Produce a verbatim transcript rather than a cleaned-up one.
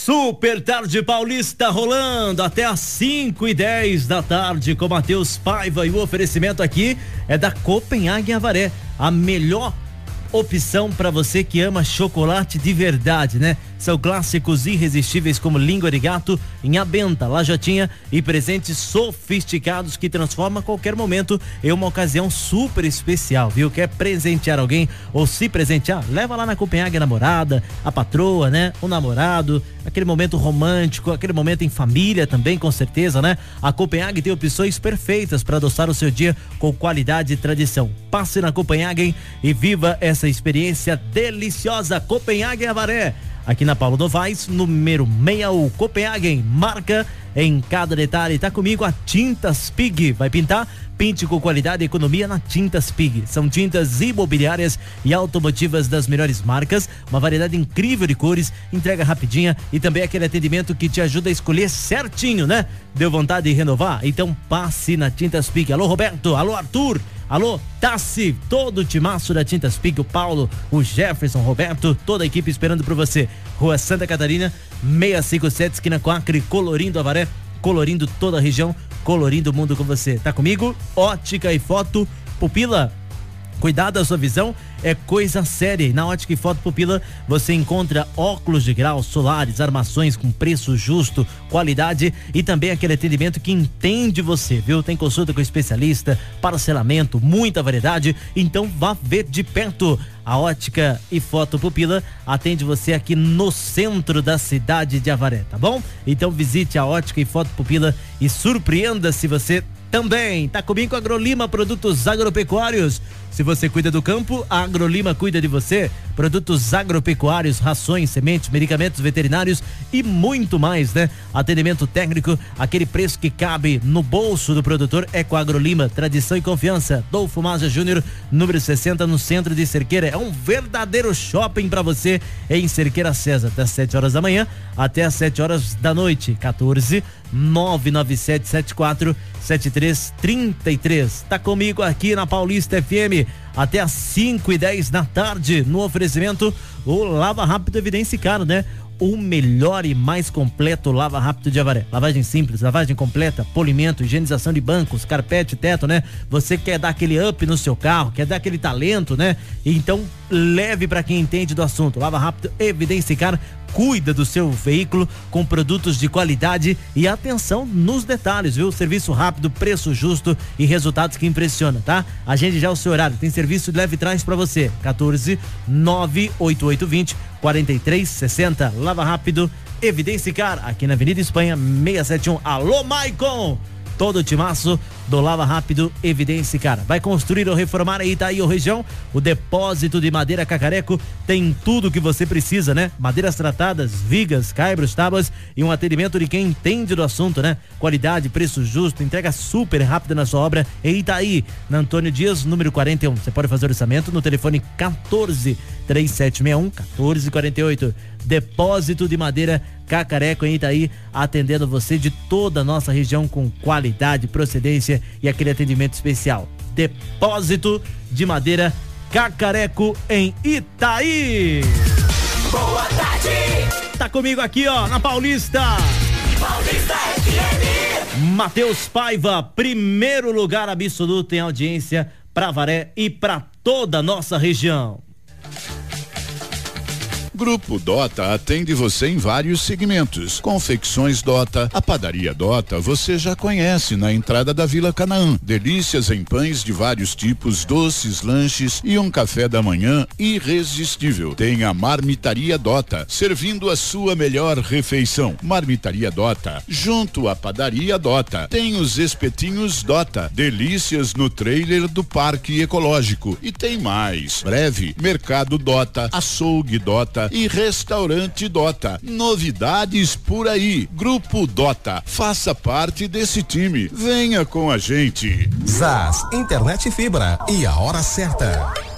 Super Tarde Paulista rolando até às cinco e dez da tarde com Matheus Paiva, e o oferecimento aqui é da Copenhague Avaré, a melhor opção para você que ama chocolate de verdade, né? São clássicos irresistíveis como língua de gato, inhabenta, lajotinha e presentes sofisticados que transformam qualquer momento em uma ocasião super especial, viu? Quer presentear alguém ou se presentear? Leva lá na Copenhague a namorada, a patroa, né? O namorado, aquele momento romântico, aquele momento em família também, com certeza, né? A Copenhague tem opções perfeitas para adoçar o seu dia com qualidade e tradição. Passe na Copenhague e viva essa experiência deliciosa. Copenhague Avaré, aqui na Paulo Novaes, número sessenta e um, Copenhagen, marca em cada detalhe. Tá comigo a Tintas Pig. Vai pintar? Pinte com qualidade e economia na Tintas Pig. São tintas imobiliárias e automotivas das melhores marcas, uma variedade incrível de cores, entrega rapidinha e também aquele atendimento que te ajuda a escolher certinho, né? Deu vontade de renovar? Então passe na Tintas Pig. Alô Roberto, alô Arthur, alô Tassi, todo o timaço da Tintas Pig, o Paulo, o Jefferson, Roberto, toda a equipe esperando por você. Rua Santa Catarina, seiscentos e cinquenta e sete, esquina com Acre, colorindo Avaré, colorindo toda a região, colorindo o mundo com você. Tá comigo? Ótica e Foto Pupila. Cuidar da sua visão é coisa séria. E na Ótica e Foto Pupila você encontra óculos de grau, solares, armações com preço justo, qualidade e também aquele atendimento que entende você, viu? Tem consulta com especialista, parcelamento, muita variedade. Então vá ver de perto. A Ótica e Foto Pupila atende você aqui no centro da cidade de Avaré, tá bom? Então visite a Ótica e Foto Pupila e surpreenda-se você também. Tá comigo com a Agrolima Produtos Agropecuários. Se você cuida do campo, a Agrolima cuida de você. Produtos agropecuários, rações, sementes, medicamentos veterinários e muito mais, né? Atendimento técnico, aquele preço que cabe no bolso do produtor é com a Agrolima. Tradição e confiança. Dolfo Mazza Júnior, número sessenta, no centro de Cerqueira. É um verdadeiro shopping para você em Cerqueira César, das sete horas da manhã até as sete horas da noite. quatorze, nove nove sete sete quatro, sete três três três. Tá comigo aqui na Paulista F M até às cinco e dez da tarde, no oferecimento o Lava Rápido Evidência Caro, né? O melhor e mais completo Lava Rápido de Avaré. Lavagem simples, lavagem completa, polimento, higienização de bancos, carpete, teto, né? Você quer dar aquele up no seu carro, quer dar aquele talento, né? Então leve para quem entende do assunto. Lava Rápido Evidência Caro cuida do seu veículo com produtos de qualidade e atenção nos detalhes, viu? Serviço rápido, preço justo e resultados que impressionam, tá? Agende já o seu horário. Tem serviço de leve trás para você. quatorze, nove oito oito vinte, quarenta e três sessenta. Lava Rápido Evidência Car, aqui na Avenida Espanha, seiscentos e setenta e um. Alô, Maicon! Todo o timaço do Lava Rápido Evidência Cara. Vai construir ou reformar aí, tá aí, ou região? O depósito de madeira Cacareco tem tudo o que você precisa, né? Madeiras tratadas, vigas, caibros, tábuas e um atendimento de quem entende do assunto, né? Qualidade, preço justo, entrega super rápida na sua obra. E Itaí, na Antônio Dias, número quarenta e um. Você pode fazer orçamento no telefone quatorze, três sete seis um, quatorze quarenta e oito. Depósito de madeira Cacareco em Itaí, atendendo você de toda a nossa região com qualidade, procedência e aquele atendimento especial. Depósito de madeira Cacareco em Itaí. Boa tarde. Tá comigo aqui, ó, na Paulista. Paulista F M. Matheus Paiva, primeiro lugar absoluto em audiência para Avaré e para toda a nossa região. Grupo Dota atende você em vários segmentos. Confecções Dota, a padaria Dota você já conhece na entrada da Vila Canaã. Delícias em pães de vários tipos, doces, lanches e um café da manhã irresistível. Tem a Marmitaria Dota, servindo a sua melhor refeição. Marmitaria Dota, junto à padaria Dota. Tem os espetinhos Dota, delícias no trailer do Parque Ecológico. E tem mais. Breve, Mercado Dota, Açougue Dota e Restaurante Dota. Novidades por aí. Grupo Dota, faça parte desse time. Venha com a gente. Zaz, internet e fibra. E a hora certa.